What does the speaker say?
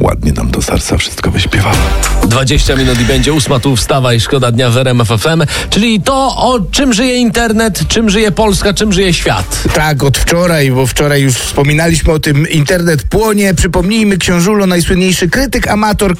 ładnie nam do serca wszystko wyśpiewała. 20 minut i będzie 8, tu wstawa i szkoda dnia w RMF FM, czyli to, o czym żyje internet, czym żyje Polska, czym żyje świat. Tak, od wczoraj, bo wczoraj już wspominaliśmy o tym, internet płonie. Przypomnijmy, Książulo, najsłynniejszy krytyk, amator,